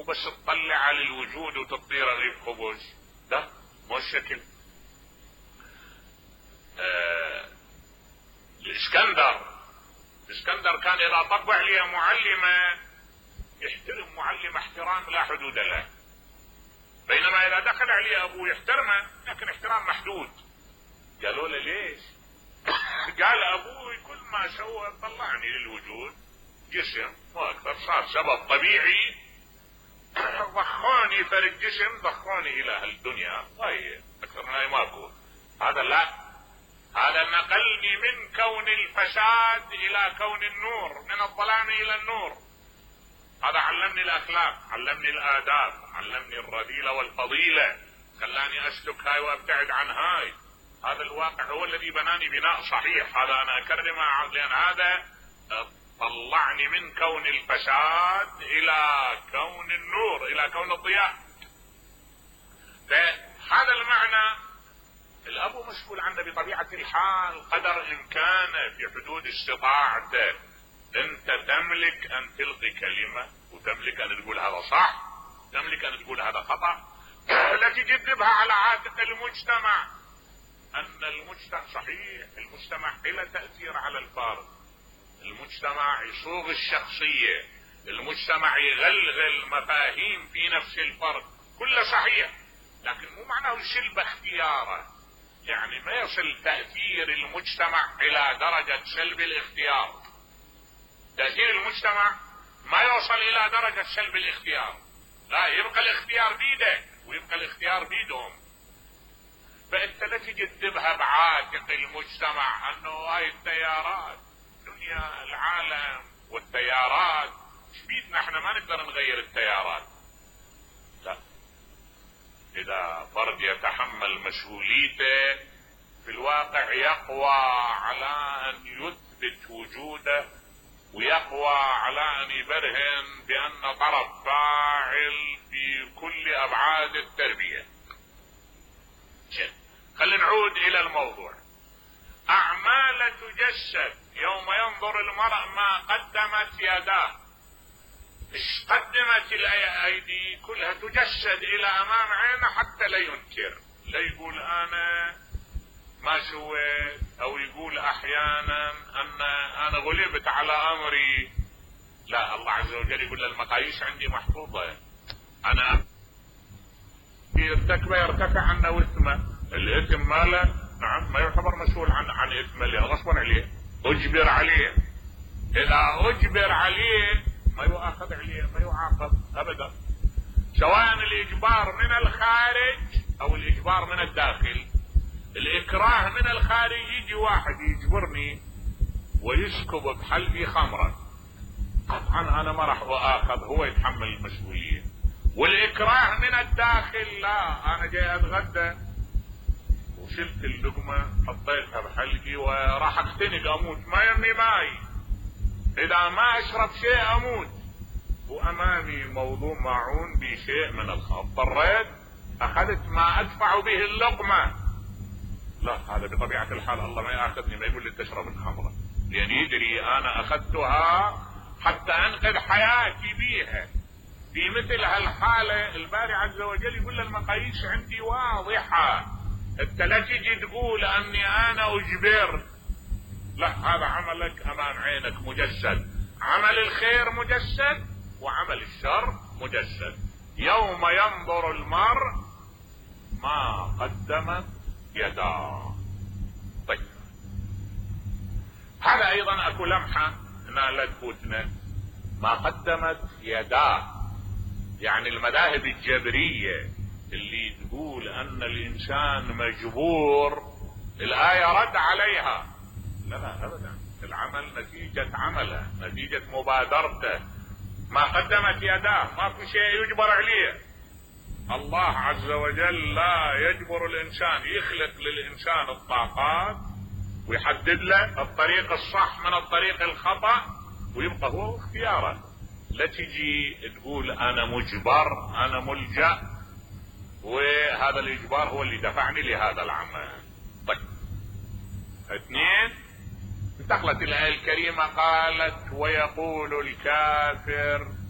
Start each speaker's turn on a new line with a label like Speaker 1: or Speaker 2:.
Speaker 1: بس تطلع على الوجود وتطير رغيف خبز، لا مو الشكل. الاسكندر كان اذا طبع عليه معلمة يحترم معلمة احترام لا حدود له، بينما اذا دخل عليه ابوه يحترمه لكن احترام محدود. قالوا له ليش؟ قال ابوي كل ما سوى طلعني للوجود جسم مو اكثر، صار سبب طبيعي ضخوني فرد جسم، ضخوني الى هالدنيا، طيب اكثر من هاي ماكو. هذا لا، هذا نقلني من كون الفساد الى كون النور، من الظلام الى النور. هذا علمني الاخلاق، علمني الاداب، علمني الرذيلة والفضيلة، خلاني اسلك هاي وابتعد عن هاي. هذا الواقع هو الذي بناني بناء صحيح، هذا انا اكرمه لان هذا طلعني من كون الفساد الى كون النور، الى كون الضياء. فهذا المعنى الاب مسؤول عنه بطبيعة الحال قدر الامكان في حدود استطاعته. انت تملك ان تلقي كلمة، وتملك ان تقول هذا صح، تملك ان تقول هذا خطأ، التي تجذبها على عاتق المجتمع. ان المجتمع صحيح، المجتمع له تأثير على الفرد، المجتمع يصوغ الشخصية، المجتمع يغلغل مفاهيم في نفس الفرد، كله صحيح، لكن مو معناه يشل باختياره. يعني ما يصل تأثير المجتمع الى درجة سلب الاختيار. تأثير المجتمع ما يوصل الى درجة سلب الاختيار، لا، يبقى الاختيار بيدك ويبقى الاختيار بيدهم. فانت لا تجذبها بعاتق المجتمع انه هاي التيارات دنيا العالم والتيارات، شبيتنا احنا ما نقدر نغير التيارات. لا، اذا فرد يتحمل مسؤوليته في الواقع يقوى على ان يثبت وجوده، ويقوى على ان يبرهن بان طرف فاعل في كل ابعاد التربية. خلينا نعود الى الموضوع. اعمال تجسد يوم ينظر المرء ما قدمت يداه. ايش قدمت الايدي؟ كلها تجسد الى امام عينه حتى لا ينكر، لا يقول انا ما سويت، او يقول احيانا ان انا غلبت على امري. لا، الله عز وجل يقول المقاييس عندي محفوظة، انا يرتكب يرتفع عنه اثمه، الاثم ماله نعم ما يعتبر مسؤول عن اثمه اللي غصبا عليه، اجبر عليه. اذا اجبر عليه ما يؤاخذ عليه، ما يعاقب ابدا، سواء الاجبار من الخارج او الاجبار من الداخل. الاكراه من الخارج يجي واحد يجبرني ويسكب بحلبي خمرا، طبعا انا ما راح اؤاخذ، هو يتحمل المسؤولية. والاكراه من الداخل، لا، انا جاي اتغدى وشلت اللقمة حطيتها بحلقي وراح اختنق اموت، ما يمي ماي، اذا ما اشرب شيء اموت، وامامي موضوع معون بشيء من الخمر، اضطريت اخذت ما ادفع به اللقمة. لا، هذا بطبيعة الحال الله ما ياخذني، ما يقول لي تشرب الخمرة، لان يدري انا اخذتها حتى انقذ حياتي بيها. في مثل هالحالة الباري عز وجل يقول المقاييس عندي واضحة، انت لا تجي تقول اني انا اجبرت، لا، هذا عملك امام عينك مجسد، عمل الخير مجسد وعمل الشر مجسد. يوم ينظر المرء ما قدمت يداه. طيب، هذا ايضا اكو لمحة هنا لا تفوتنا، ما قدمت يداه، يعني المذاهب الجبرية اللي تقول ان الانسان مجبور، الآية رد عليها. لا لا ابدا، العمل نتيجة عمله، نتيجة مبادرته، ما قدمت يداه، ما في شيء يجبر عليه. الله عز وجل لا يجبر الانسان، يخلق للانسان الطاقات ويحدد له الطريق الصح من الطريق الخطأ، ويبقى هو اختياره. لا تجي تقول انا مجبر، انا ملجأ، وهذا الاجبار هو اللي دفعني لهذا العمل. طيب، اثنين، انتقلت الآية الكريمة قالت ويقول الكافر